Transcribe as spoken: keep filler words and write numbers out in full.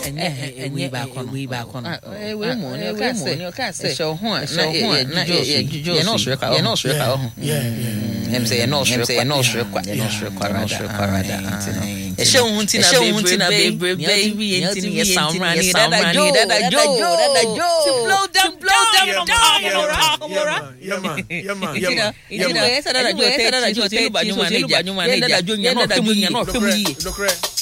enye we ba kono we ba kono eh we mo ni o ka se ni o ka se show ho na na e jujo ye no sure ka ye no sure ka ho em say ye no sure ye no sure kwa ye no sure kwa no sure kwa rada e show hu ntina bebre baby ntina ye sound rani dada jo dada jo dada jo blow down blow down yeah man yeah man yeah man yeah man esa dada jo esa dada jo te ba nyuma ne ja dada jo nya no te mu nya no te mu yi